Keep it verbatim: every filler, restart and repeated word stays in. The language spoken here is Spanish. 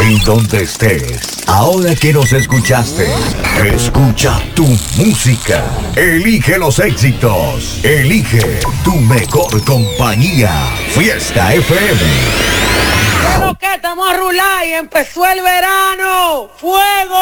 En donde estés, ahora que nos escuchaste, escucha tu música. Elige los éxitos. Elige tu mejor compañía. Fiesta F M. Pero que estamos a rular y empezó el verano. ¡Fuego!